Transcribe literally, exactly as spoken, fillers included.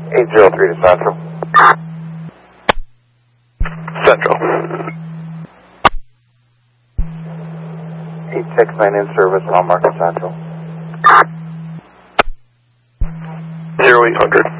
eight zero three to Central. Central. eight six nine in service, Mount Market Central. zero eight hundred.